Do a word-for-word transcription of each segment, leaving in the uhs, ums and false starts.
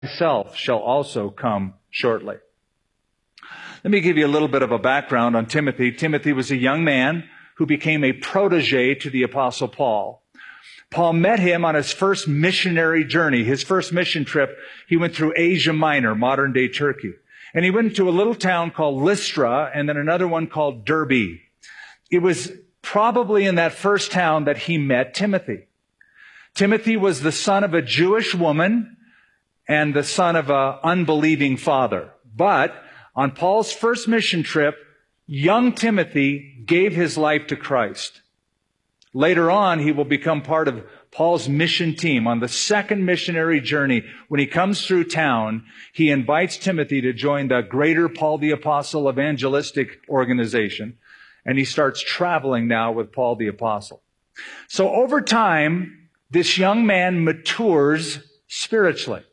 Himself shall also come shortly. Let me give you a little bit of a background on Timothy. Timothy was a young man who became a protege to the Apostle Paul. Paul met him on his first missionary journey. His first mission trip, he went through Asia Minor, modern-day Turkey. And he went to a little town called Lystra and then another one called Derbe. It was probably in that first town that he met Timothy. Timothy was the son of a Jewish woman and the son of an unbelieving father. But on Paul's first mission trip, young Timothy gave his life to Christ. Later on, he will become part of Paul's mission team. On the second missionary journey, when he comes through town, he invites Timothy to join the Greater Paul the Apostle Evangelistic Organization, and he starts traveling now with Paul the Apostle. So over time, this young man matures spiritually.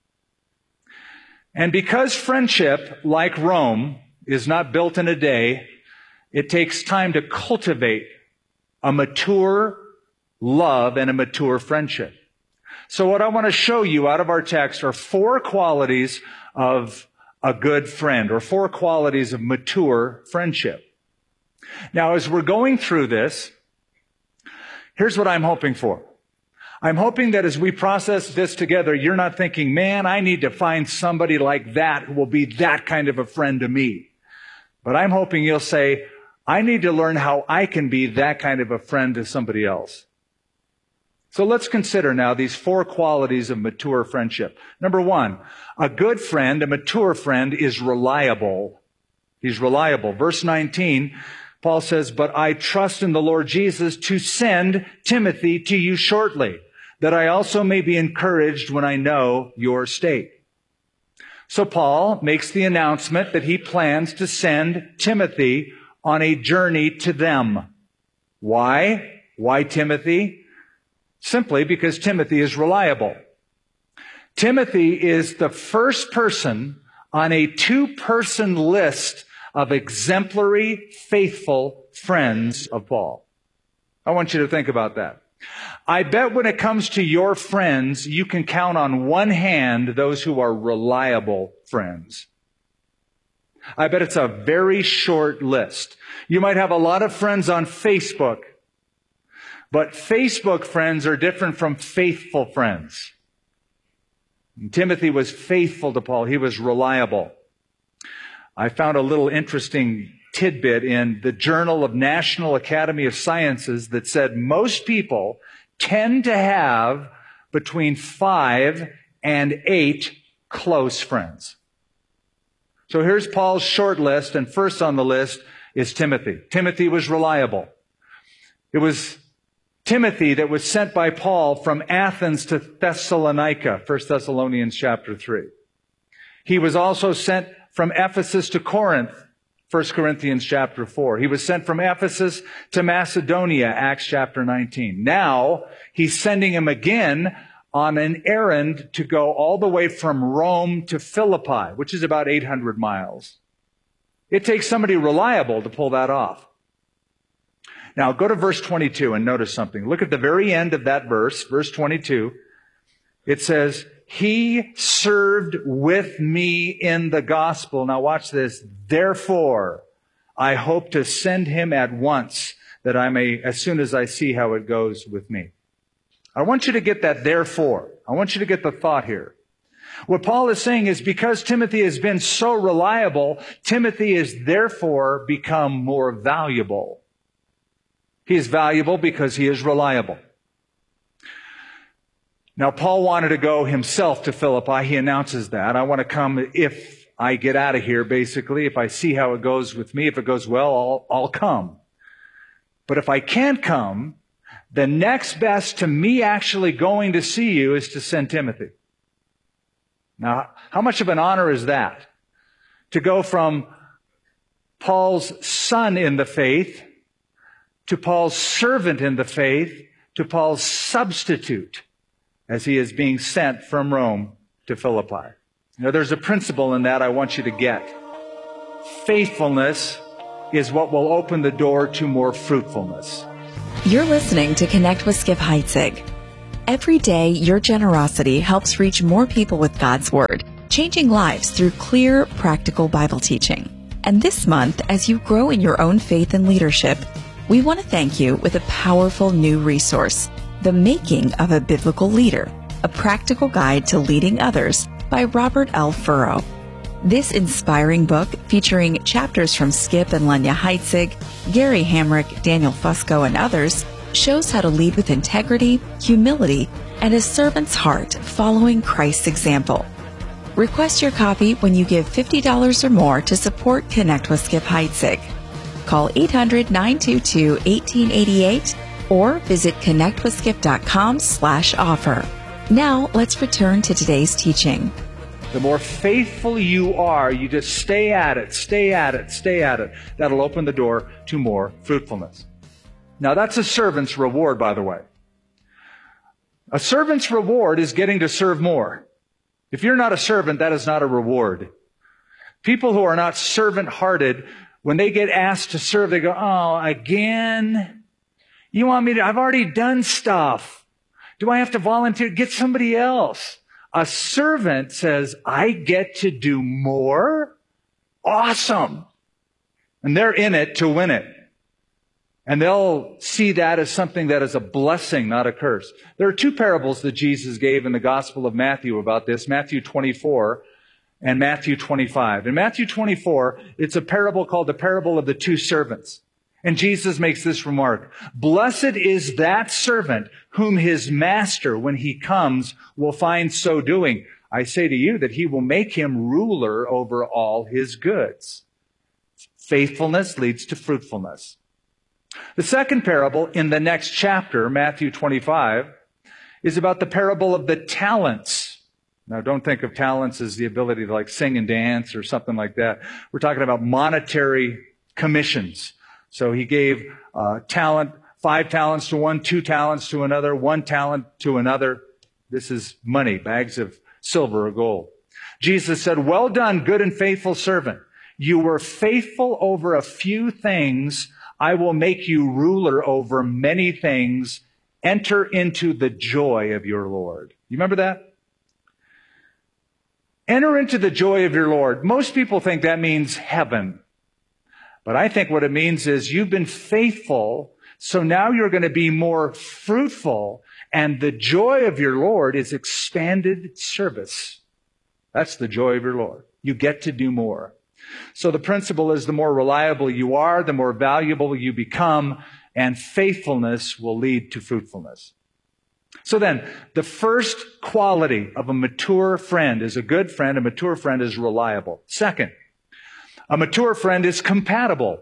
And because friendship, like Rome, is not built in a day, it takes time to cultivate a mature love and a mature friendship. So what I want to show you out of our text are four qualities of a good friend, or four qualities of mature friendship. Now, as we're going through this, here's what I'm hoping for. I'm hoping that as we process this together, you're not thinking, man, I need to find somebody like that who will be that kind of a friend to me. But I'm hoping you'll say, I need to learn how I can be that kind of a friend to somebody else. So let's consider now these four qualities of mature friendship. Number one, a good friend, a mature friend, is reliable. He's reliable. Verse nineteen, Paul says, but I trust in the Lord Jesus to send Timothy to you shortly, that I also may be encouraged when I know your state. So Paul makes the announcement that he plans to send Timothy on a journey to them. Why? Why Timothy? Simply because Timothy is reliable. Timothy is the first person on a two-person list of exemplary, faithful friends of Paul. I want you to think about that. I bet when it comes to your friends, you can count on one hand those who are reliable friends. I bet it's a very short list. You might have a lot of friends on Facebook, but Facebook friends are different from faithful friends. And Timothy was faithful to Paul. He was reliable. I found a little interesting tidbit in the Journal of National Academy of Sciences that said most people tend to have between five and eight close friends. So here's Paul's short list, and first on the list is Timothy. Timothy was reliable. It was Timothy that was sent by Paul from Athens to Thessalonica, First Thessalonians chapter three. He was also sent from Ephesus to Corinth, First Corinthians chapter four. He was sent from Ephesus to Macedonia, Acts chapter nineteen. Now, he's sending him again on an errand to go all the way from Rome to Philippi, which is about eight hundred miles. It takes somebody reliable to pull that off. Now, go to verse twenty-two and notice something. Look at the very end of that verse, verse twenty-two. It says, he served with me in the gospel. Now watch this. Therefore, I hope to send him at once, that I may, as soon as I see how it goes with me. I want you to get that therefore. I want you to get the thought here. What Paul is saying is because Timothy has been so reliable, Timothy is therefore become more valuable. He is valuable because he is reliable. Now, Paul wanted to go himself to Philippi. He announces that. I want to come if I get out of here, basically. If I see how it goes with me, if it goes well, I'll, I'll come. But if I can't come, the next best to me actually going to see you is to send Timothy. Now, how much of an honor is that? To go from Paul's son in the faith to Paul's servant in the faith to Paul's substitute as he is being sent from Rome to Philippi. Now, there's a principle in that I want you to get. Faithfulness is what will open the door to more fruitfulness. You're listening to Connect with Skip Heitzig. Every day, your generosity helps reach more people with God's Word, changing lives through clear, practical Bible teaching. And this month, as you grow in your own faith and leadership, we want to thank you with a powerful new resource, The Making of a Biblical Leader, a practical guide to leading others by Robert L. Furrow. This inspiring book, featuring chapters from Skip and Lenya Heitzig, Gary Hamrick, Daniel Fusco, and others, shows how to lead with integrity, humility, and a servant's heart following Christ's example. Request your copy when you give fifty dollars or more to support Connect with Skip Heitzig. Call eight hundred, nine two two, one eight eight eight or visit connectwithskip.com slash offer. Now, let's return to today's teaching. The more faithful you are, you just stay at it, stay at it, stay at it. That'll open the door to more fruitfulness. Now, that's a servant's reward, by the way. A servant's reward is getting to serve more. If you're not a servant, that is not a reward. People who are not servant-hearted, when they get asked to serve, they go, oh, again? You want me to? I've already done stuff. Do I have to volunteer? Get somebody else. A servant says, I get to do more? Awesome. And they're in it to win it. And they'll see that as something that is a blessing, not a curse. There are two parables that Jesus gave in the Gospel of Matthew about this, Matthew twenty-four and Matthew twenty-five. In Matthew twenty-four, it's a parable called the parable of the two servants. And Jesus makes this remark, blessed is that servant whom his master, when he comes, will find so doing. I say to you that he will make him ruler over all his goods. Faithfulness leads to fruitfulness. The second parable in the next chapter, Matthew twenty-five, is about the parable of the talents. Now, don't think of talents as the ability to like sing and dance or something like that. We're talking about monetary commissions. So he gave uh, talent, five talents to one, two talents to another, one talent to another. This is money, bags of silver or gold. Jesus said, well done, good and faithful servant. You were faithful over a few things. I will make you ruler over many things. Enter into the joy of your Lord. You remember that? Enter into the joy of your Lord. Most people think that means heaven. But I think what it means is you've been faithful, so now you're going to be more fruitful, and the joy of your Lord is expanded service. That's the joy of your Lord. You get to do more. So the principle is the more reliable you are, the more valuable you become, and faithfulness will lead to fruitfulness. So then, the first quality of a mature friend is a good friend. A mature friend is reliable. Second, a mature friend is compatible.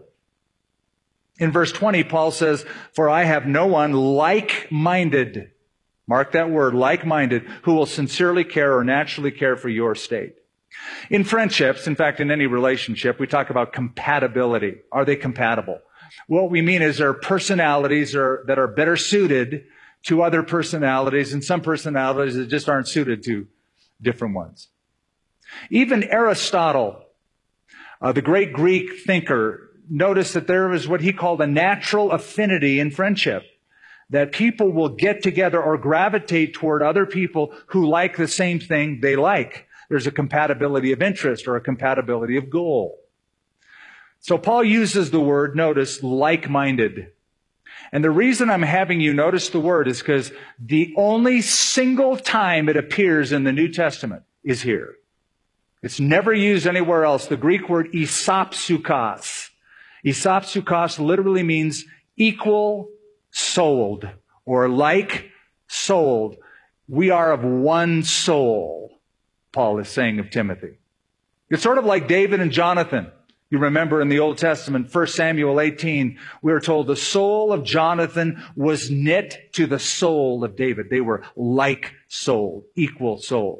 In verse twenty, Paul says, for I have no one like-minded, mark that word, like-minded, who will sincerely care or naturally care for your state. In friendships, in fact, in any relationship, we talk about compatibility. Are they compatible? What we mean is there are personalities are, that are better suited to other personalities, and some personalities that just aren't suited to different ones. Even Aristotle, Uh, the great Greek thinker, noticed that there was what he called a natural affinity in friendship, that people will get together or gravitate toward other people who like the same thing they like. There's a compatibility of interest or a compatibility of goal. So Paul uses the word, notice, like-minded. And the reason I'm having you notice the word is because the only single time it appears in the New Testament is here. It's never used anywhere else. The Greek word isopsukos. Isopsukos literally means equal souled or like souled. We are of one soul, Paul is saying of Timothy. It's sort of like David and Jonathan. You remember in the Old Testament, First Samuel eighteen, we are told the soul of Jonathan was knit to the soul of David. They were like souled, equal souled.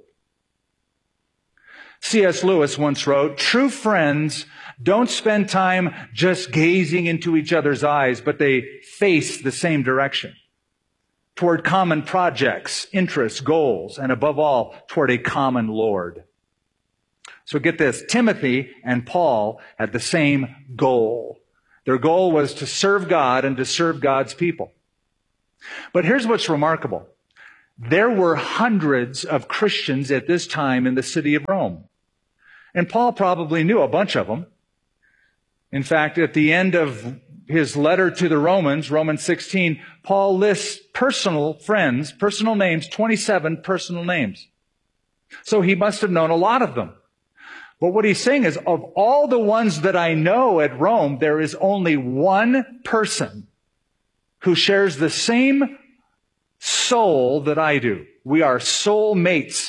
C S Lewis once wrote, true friends don't spend time just gazing into each other's eyes, but they face the same direction toward common projects, interests, goals, and above all, toward a common Lord. So get this, Timothy and Paul had the same goal. Their goal was to serve God and to serve God's people. But here's what's remarkable. There were hundreds of Christians at this time in the city of Rome. And Paul probably knew a bunch of them. In fact, at the end of his letter to the Romans, Romans sixteen, Paul lists personal friends, personal names, twenty-seven personal names. So he must have known a lot of them. But what he's saying is, of all the ones that I know at Rome, there is only one person who shares the same soul that I do. We are soul mates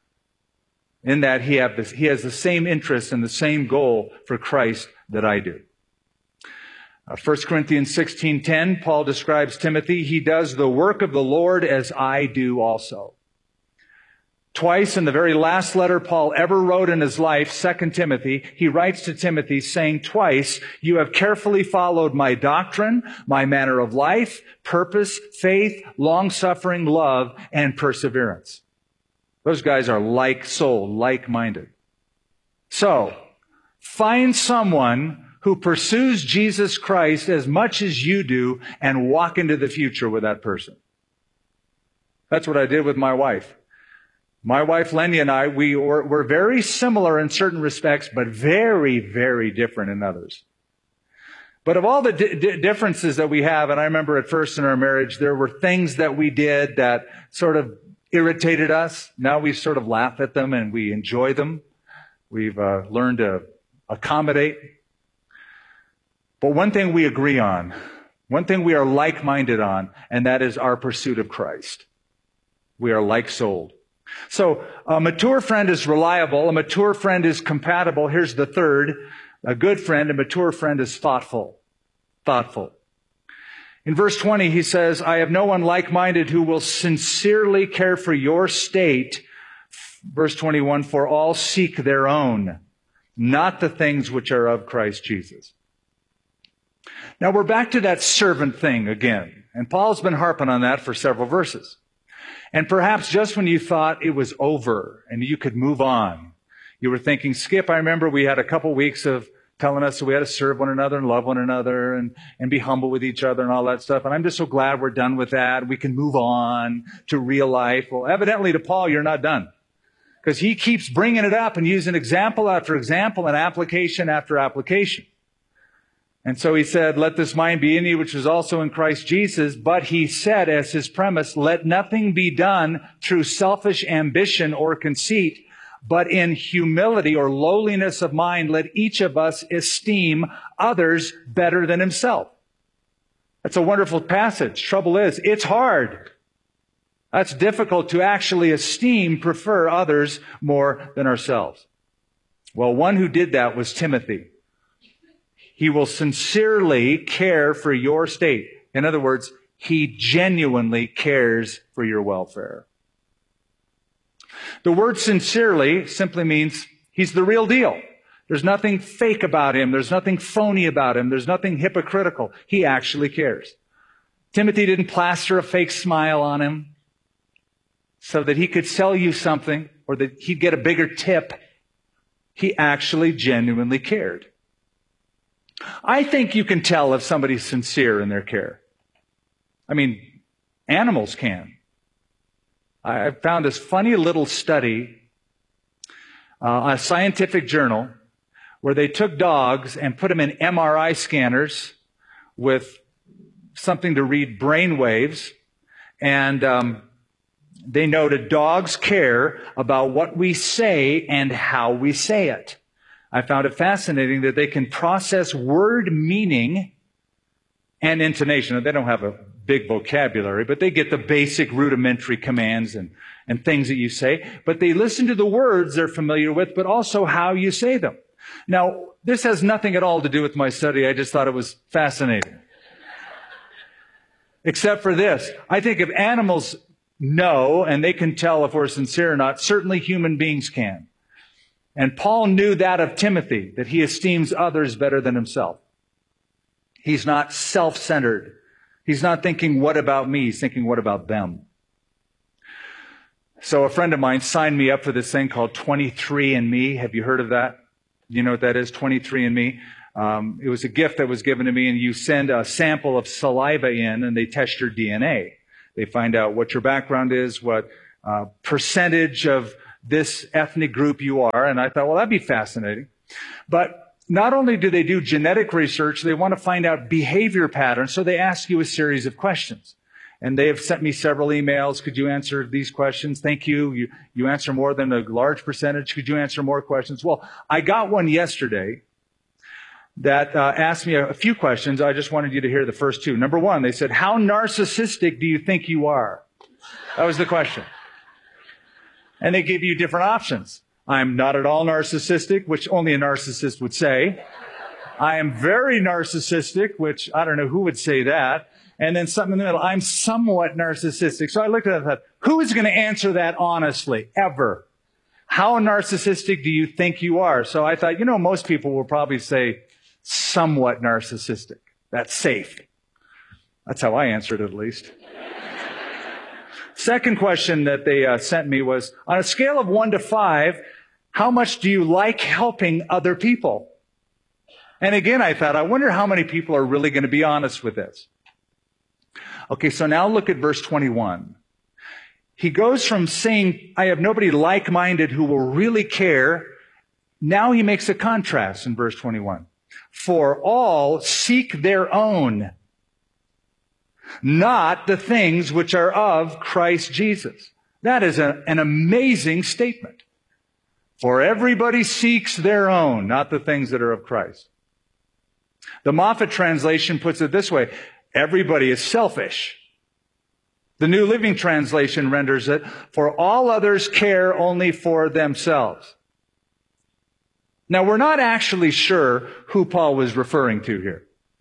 in that he, have this, he has the same interest and the same goal for Christ that I do. Uh, First Corinthians sixteen ten, Paul describes Timothy. He does the work of the Lord as I do also. Twice in the very last letter Paul ever wrote in his life, Second Timothy, he writes to Timothy saying twice, you have carefully followed my doctrine, my manner of life, purpose, faith, long-suffering, love, and perseverance. Those guys are like soul, like-minded. So, find someone who pursues Jesus Christ as much as you do and walk into the future with that person. That's what I did with my wife. My wife, Lenya, and I, we were, were very similar in certain respects, but very, very different in others. But of all the di- di- differences that we have, and I remember at first in our marriage, there were things that we did that sort of irritated us. Now we sort of laugh at them and we enjoy them. We've uh, learned to accommodate. But one thing we agree on, one thing we are like-minded on, and that is our pursuit of Christ. We are like-souled. So a mature friend is reliable. A mature friend is compatible. Here's the third. A good friend, a mature friend is thoughtful. Thoughtful. In verse twenty, he says, I have no one like-minded who will sincerely care for your state. Verse twenty-one, for all seek their own, not the things which are of Christ Jesus. Now we're back to that servant thing again. And Paul's been harping on that for several verses. And perhaps just when you thought it was over and you could move on, you were thinking, Skip, I remember we had a couple weeks of telling us that we had to serve one another and love one another and, and be humble with each other and all that stuff. And I'm just so glad we're done with that. We can move on to real life. Well, evidently to Paul, you're not done. Because he keeps bringing it up and using example after example and application after application. And so he said, let this mind be in you, which is also in Christ Jesus. But he said, as his premise, let nothing be done through selfish ambition or conceit, but in humility or lowliness of mind, let each of us esteem others better than himself. That's a wonderful passage. Trouble is, it's hard. That's difficult to actually esteem, prefer others more than ourselves. Well, one who did that was Timothy. He will sincerely care for your state. In other words, he genuinely cares for your welfare. The word sincerely simply means he's the real deal. There's nothing fake about him. There's nothing phony about him. There's nothing hypocritical. He actually cares. Timothy didn't plaster a fake smile on him so that he could sell you something or that he'd get a bigger tip. He actually genuinely cared. I think you can tell if somebody's sincere in their care. I mean, animals can. I found this funny little study, uh, a scientific journal, where they took dogs and put them in M R I scanners with something to read brain waves, and um, they noted dogs care about what we say and how we say it. I found it fascinating that they can process word meaning and intonation. They don't have a big vocabulary, but they get the basic rudimentary commands and, and things that you say. But they listen to the words they're familiar with, but also how you say them. Now, this has nothing at all to do with my study. I just thought it was fascinating. Except for this. I think if animals know and they can tell if we're sincere or not, certainly human beings can. And Paul knew that of Timothy, that he esteems others better than himself. He's not self-centered. He's not thinking, what about me? He's thinking, what about them? So a friend of mine signed me up for this thing called twenty-three and me. Have you heard of that? You know what that is? twenty-three and me. Um, it was a gift that was given to me, and you send a sample of saliva in, and they test your D N A. They find out what your background is, what uh, percentage of this ethnic group you are. And I thought, well, that'd be fascinating. But not only do they do genetic research, they want to find out behavior patterns. So they ask you a series of questions. And they have sent me several emails. Could you answer these questions? Thank you. You, you answer more than a large percentage. Could you answer more questions? Well, I got one yesterday that uh, asked me a, a few questions. I just wanted you to hear the first two. Number one, they said, how narcissistic do you think you are? That was the question. And they give you different options. I'm not at all narcissistic, which only a narcissist would say. I am very narcissistic, which I don't know who would say that. And then something in the middle, I'm somewhat narcissistic. So I looked at it and thought, who is going to answer that honestly, ever? How narcissistic do you think you are? So I thought, you know, most people will probably say somewhat narcissistic. That's safe. That's how I answered it, at least. Second question that they uh, sent me was, on a scale of one to five, how much do you like helping other people? And again, I thought, I wonder how many people are really going to be honest with this. Okay, so now look at verse twenty-one. He goes from saying, I have nobody like-minded who will really care. Now he makes a contrast in verse twenty-one. For all seek their own, not the things which are of Christ Jesus. That is a, an amazing statement. For everybody seeks their own, not the things that are of Christ. The Moffat translation puts it this way. Everybody is selfish. The New Living Translation renders it, for all others care only for themselves. Now, we're not actually sure who Paul was referring to here.